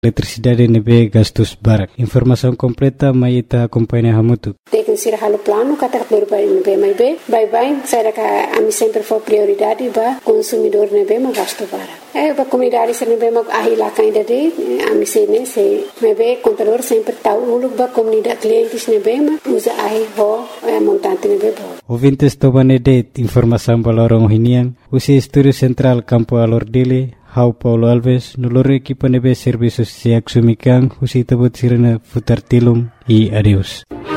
eletricidade nebe gastos barak. Informação completa maita acompanha Hamutu. Tem que ser o plano que está nebe mais bem. Vai, será que a mim sempre foi prioridade para consumidor nebe mais gasto barak. Para comunidade se nebe mais ahila ainda de a mim se nebe contador sempre tá o para comunidade clientes nebe mais usa ahi ho montante nebe bo. Ouvintes tobanede informação balorong hinian usi estúdio central Campo Alordile. Hau Paulo Alves, nulore equipa nebe serviços se axumikan, usi tabut sirena futar tilum e adeus.